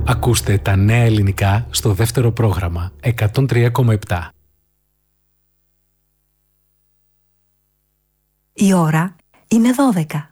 Ακούστε τα νέα ελληνικά στο δεύτερο πρόγραμμα 103,7. Η ώρα είναι 12.